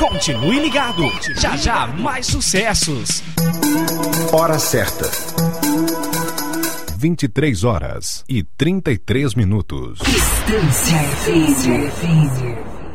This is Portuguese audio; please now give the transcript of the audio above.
Continue ligado. Já já mais sucessos. Hora certa. 23h33. Estância FM.